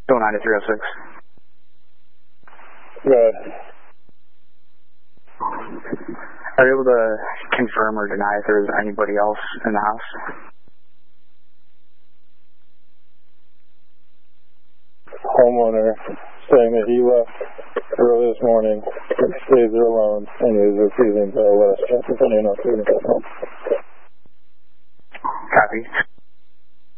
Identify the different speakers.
Speaker 1: 9 to 306.
Speaker 2: Good.
Speaker 1: Are you able to confirm or deny if there was anybody else in the house?
Speaker 2: Homeowner saying that he left early this morning, stayed there alone, and he was refusing to let us check if anyone else was home.
Speaker 1: Copy.